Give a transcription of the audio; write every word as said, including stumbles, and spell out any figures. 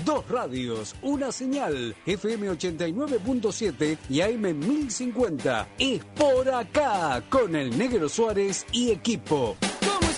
Dos radios, una señal, F M ochenta y nueve punto siete y A M mil cincuenta. Es por acá, con el Negro Suárez y equipo.